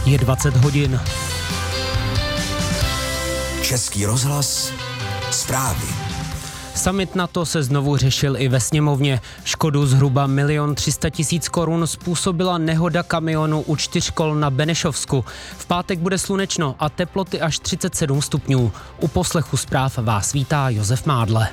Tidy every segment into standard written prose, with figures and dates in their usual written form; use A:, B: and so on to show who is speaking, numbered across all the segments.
A: Je 20 hodin.
B: Český rozhlas, zprávy.
A: Summit NATO se znovu řešil i ve sněmovně. Škodu zhruba 1 300 000 korun způsobila nehoda kamionu u 4 škol na Benešovsku. V pátek bude slunečno a teploty až 37 stupňů. U poslechu zpráv vás vítá Josef Mádle.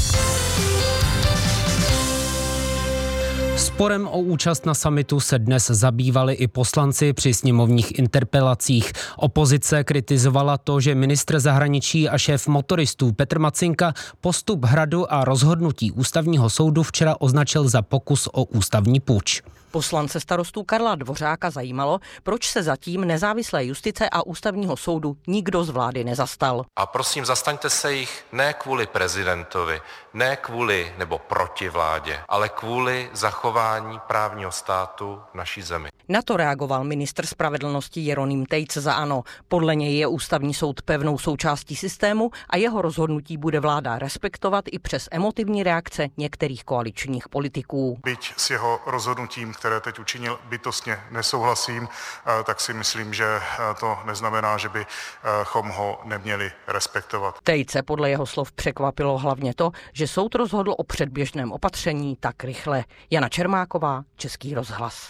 A: Sporem o účast na summitu se dnes zabývali i poslanci při sněmovních interpelacích. Opozice kritizovala to, že ministr zahraničí a šéf motoristů Petr Macinka postup Hradu a rozhodnutí ústavního soudu včera označil za pokus o ústavní puč.
C: Poslance starostů Karla Dvořáka zajímalo, proč se zatím nezávislé justice a ústavního soudu nikdo z vlády nezastal.
D: A prosím, zastaňte se jich ne kvůli prezidentovi, ne kvůli nebo proti vládě, ale kvůli zachování právního státu v naší zemi.
C: Na to reagoval ministr spravedlnosti Jeroným Tejc za ANO. Podle něj je ústavní soud pevnou součástí systému a jeho rozhodnutí bude vláda respektovat i přes emotivní reakce některých koaličních politiků.
E: Byť s jeho rozhodnutím, které teď učinil, bytostně nesouhlasím, tak si myslím, že to neznamená, že bychom ho neměli respektovat.
C: Tejce podle jeho slov překvapilo hlavně to, že soud rozhodl o předběžném opatření tak rychle. Jana Čermáková, Český rozhlas.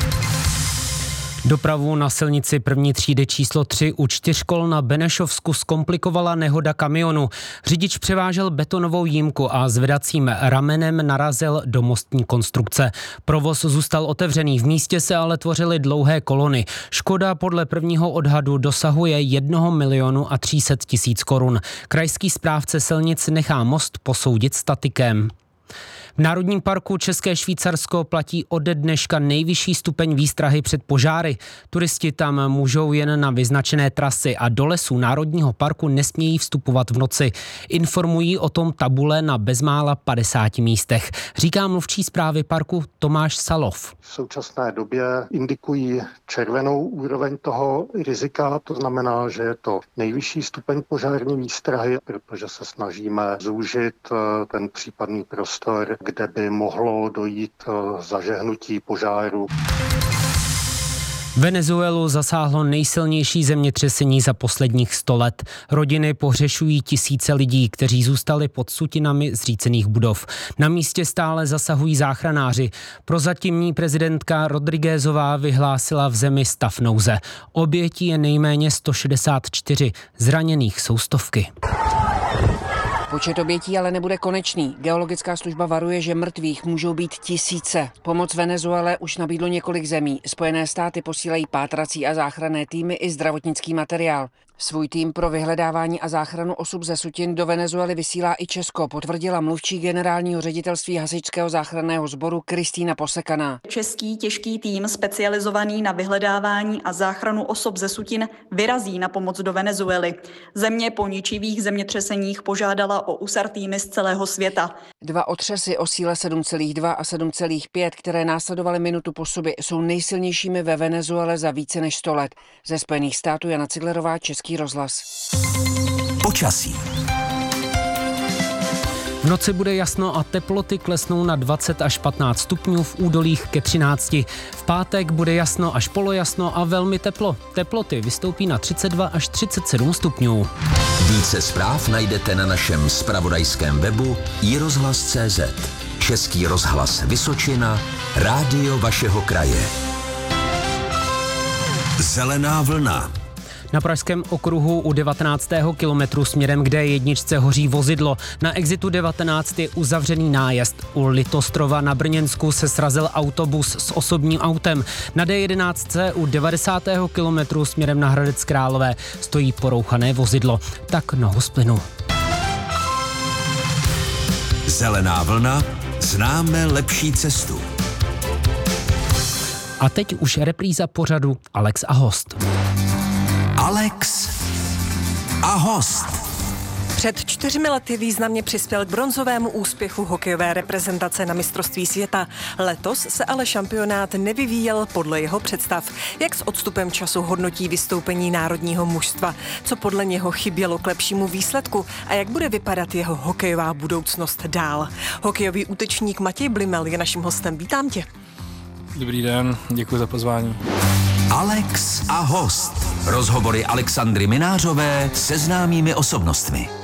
A: Dopravu na silnici první třídy číslo 3 u 4 škol na Benešovsku zkomplikovala nehoda kamionu. Řidič převážel betonovou jímku a zvedacím ramenem narazil do mostní konstrukce. Provoz zůstal otevřený, v místě se ale tvořily dlouhé kolony. Škoda podle prvního odhadu dosahuje 1 300 000 korun. Krajský správce silnic nechá most posoudit statikem. V Národním parku České Švýcarsko platí ode dneška nejvyšší stupeň výstrahy před požáry. Turisti tam můžou jen na vyznačené trasy a do lesů Národního parku nesmějí vstupovat v noci. Informují o tom tabule na bezmála 50 místech. Říká mluvčí správy parku Tomáš Salov.
F: V současné době indikují červenou úroveň toho rizika, to znamená, že je to nejvyšší stupeň požární výstrahy, protože se snažíme zúžit ten případný prostor, kde by mohlo dojít zažehnutí požáru.
A: Venezuelu zasáhlo nejsilnější zemětřesení za posledních 100 let. Rodiny pohřešují tisíce lidí, kteří zůstali pod sutinami zřícených budov. Na místě stále zasahují záchranáři. Prozatímní prezidentka Rodriguezová vyhlásila v zemi stav nouze. Obětí je nejméně 164, zraněných jsou stovky.
G: Počet obětí ale nebude konečný. Geologická služba varuje, že mrtvých můžou být tisíce. Pomoc Venezuele už nabídlo několik zemí. Spojené státy posílají pátrací a záchranné týmy i zdravotnický materiál. Svůj tým pro vyhledávání a záchranu osob ze sutin do Venezuely vysílá i Česko, potvrdila mluvčí generálního ředitelství hasičského záchranného sboru Kristýna Posekaná.
H: Český těžký tým specializovaný na vyhledávání a záchranu osob ze sutin vyrazí na pomoc do Venezuely. Země po ničivých zemětřeseních požádala o USAR týmy z celého světa.
G: 2 otřesy o síle 7,2 a 7,5, které následovaly minutu po sobě, jsou nejsilnějšími ve Venezuele za více než 100 let. Ze Spojených států Jana Ciglerová, Český rozhlas.
B: Počasí.
A: V noci bude jasno a teploty klesnou na 20 až 15 stupňů, v údolích ke 13. V pátek bude jasno až polojasno a velmi teplo. Teploty vystoupí na 32 až 37 stupňů.
B: Více zpráv najdete na našem zpravodajském webu iRozhlas.cz. Český rozhlas Vysočina, rádio vašeho kraje. Zelená vlna.
A: Na Pražském okruhu u 19. kilometru směrem k D1 hoří vozidlo. Na exitu 19 je uzavřený nájezd. U Litostrova na Brněnsku se srazil autobus s osobním autem. Na D11 u 90. kilometru směrem na Hradec Králové stojí porouchané vozidlo. Tak nohu z plynu.
B: Zelená vlna, známe lepší cestu.
A: A teď už repríza pořadu Alex a host.
B: Alex a host.
I: Před 4 lety významně přispěl k bronzovému úspěchu hokejové reprezentace na mistrovství světa. Letos se ale šampionát nevyvíjel podle jeho představ. Jak s odstupem času hodnotí vystoupení národního mužstva? Co podle něho chybělo k lepšímu výsledku? A jak bude vypadat jeho hokejová budoucnost dál? Hokejový útočník Matěj Blimel je naším hostem. Vítám tě.
J: Dobrý den, děkuji za pozvání.
B: Alex a host. Rozhovory Alexandry Minářové se známými osobnostmi.